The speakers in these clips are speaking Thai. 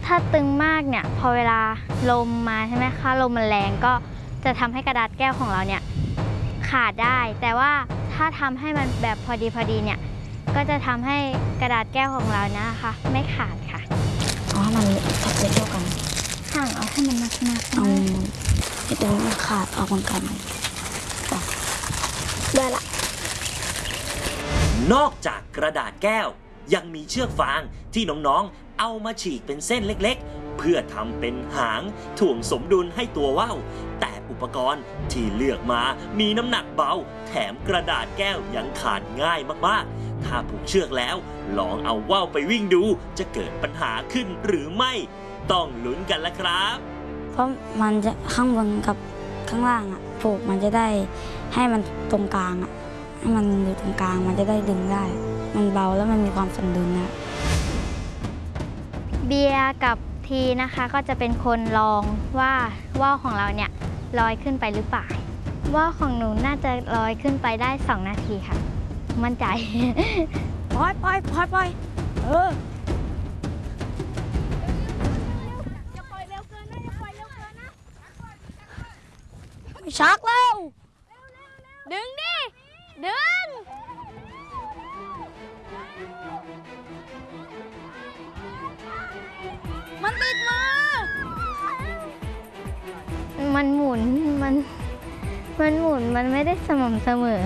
ถ้าตึงมากเนี่ยพอเวลาลมมาใช่ไหมคะลมมันแรงก็จะทำให้กระดาษแก้วของเราเนี่ยขาดได้แต่ว่าถ้าทำให้มันแบบพอดีเนี่ยก็จะทำให้กระดาษแก้วของเรานะคะไม่ขาดค่ะอ๋อมันทับเท่ากันห่างเอาให้มันหนักๆเอาไอ้ตรงนี้ขาดออกกันได้ละนอกจากกระดาษแก้วยังมีเชือกฟางที่น้องๆเอามาฉีกเป็นเส้นเล็กๆเพื่อทำเป็นหางถ่วงสมดุลให้ตัวว่าวแต่อุปกรณ์ที่เลือกมามีน้ำหนักเบาแถมกระดาษแก้วยังขาดง่ายมากๆถ้าผูกเชือกแล้วลองเอาว่าวไปวิ่งดูจะเกิดปัญหาขึ้นหรือไม่ต้องลุ้นกันละครับเพราะมันจะข้างบนกับข้างล่างผูกมันจะได้ให้มันตรงกลางให้มันอยู่ตรงกลางมันจะได้ดึงได้มันเบาแล้วมันมีความสมดุลนะเบียร์กับทีนะคะก็จะเป็นคนลองว่าว่าวของเราเนี่ยลอยขึ้นไปหรือเปล่าว่าวของหนูน่าจะลอยขึ้นไปได้2 นาทีค่ะมั่นใจปล่อยอย่าปล่อยเร็วเกินนะอย่าปล่อยเร็วเกินนะชักแล้วดึงดิดึงมันติดมือมันหมุนมันหมุนมันไม่ได้สม่ำเสมอ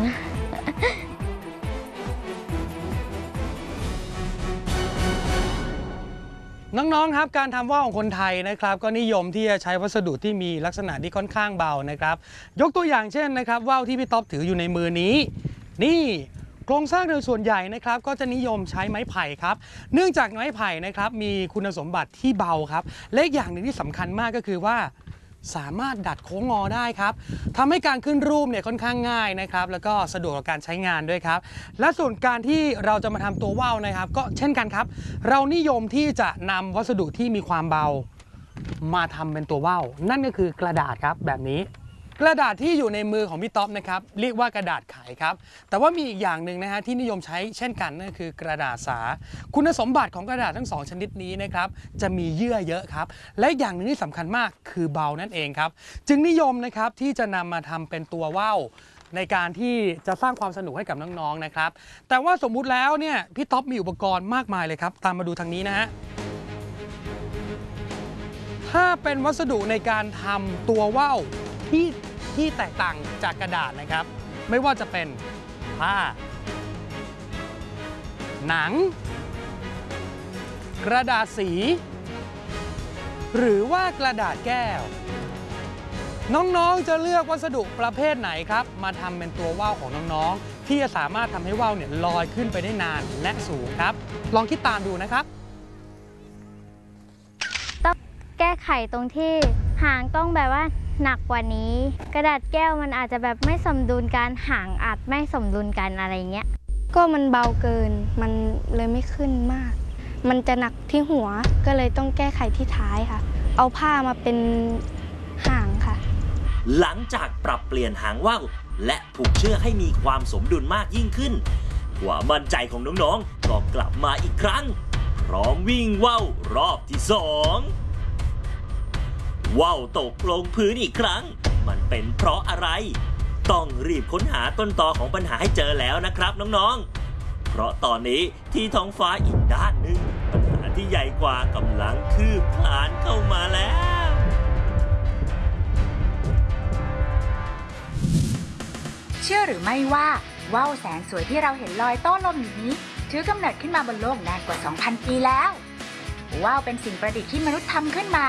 น้องๆครับการทำว่าวของคนไทยนะครับก็นิยมที่จะใช้วัสดุที่มีลักษณะที่ค่อนข้างเบานะครับยกตัวอย่างเช่นนะครับว่าวที่พี่ต๊อบถืออยู่ในมือนี้นี่โครงสร้างโดยส่วนใหญ่นะครับก็จะนิยมใช้ไม้ไผ่ครับเนื่องจากไม้ไผ่นะครับมีคุณสมบัติที่เบาครับและอีกอย่างหนึ่งที่สำคัญมากก็คือว่าสามารถดัดโค้งงอได้ครับทำให้การขึ้นรูปเนี่ยค่อนข้างง่ายนะครับแล้วก็สะดวกกับการใช้งานด้วยครับและส่วนการที่เราจะมาทำตัวว่าวนะครับก็เช่นกันครับเรานิยมที่จะนำวัสดุที่มีความเบามาทำเป็นตัวว่าวนั่นก็คือกระดาษครับแบบนี้กระดาษที่อยู่ในมือของพี่ต๊อบนะครับเรียกว่ากระดาษไขครับแต่ว่ามีอีกอย่างหนึ่งนะฮะที่นิยมใช้เช่นกันนั่นคือกระดาษสาคุณสมบัติของกระดาษทั้ง2ชนิดนี้นะครับจะมีเยื่อเยอะครับและอย่างหนึ่งที่สำคัญมากคือเบานั่นเองครับจึงนิยมนะครับที่จะนำมาทำเป็นตัวว่าวในการที่จะสร้างความสนุกให้กับน้องๆนะครับแต่ว่าสมมุติแล้วเนี่ยพี่ต๊อบมีอุปกรณ์มากมายเลยครับตามมาดูทางนี้นะฮะถ้าเป็นวัสดุในการทำตัวว่าวที่แตกต่างจากกระดาษนะครับไม่ว่าจะเป็นผ้าหนังกระดาษสีหรือว่ากระดาษแก้วน้องๆจะเลือกวัสดุประเภทไหนครับมาทำเป็นตัวว่าวของน้องๆที่จะสามารถทำให้ว่าวเนี่ยลอยขึ้นไปได้นานและสูงครับลองคิดตามดูนะครับต้องแก้ไขตรงที่หางต้องแบบว่าหนักกว่านี้กระดาษแก้วมันอาจจะแบบไม่สมดุลกันหางอาจไม่สมดุลกันอะไรเงี้ยก็มันเบาเกินมันเลยไม่ขึ้นมากมันจะหนักที่หัวก็เลยต้องแก้ไขที่ท้ายค่ะเอาผ้ามาเป็นหางค่ะหลังจากปรับเปลี่ยนหางว่าวและผูกเชือกให้มีความสมดุลมากยิ่งขึ้นความมั่นใจของน้องๆก็กลับมาอีกครั้งพร้อมวิ่งว่าวรอบที่2ว่าวตกลงพื้นอีกครั้งมันเป็นเพราะอะไรต้องรีบค้นหาต้นตอของปัญหาให้เจอแล้วนะครับน้องๆเพราะตอนนี้ที่ท้องฟ้าอีกด้านหนึ่งปัญหาที่ใหญ่กว่ากำลังคืบคลานเข้ามาแล้วเชื่อหรือไม่ว่าว่าวแสนสวยที่เราเห็นลอยโต้ลมอยู่นี้ถือกำเนิดขึ้นมาบนโลกนานกว่า 2,000 ปีแล้วว่าวเป็นสิ่งประดิษฐ์ที่มนุษย์ทำขึ้นมา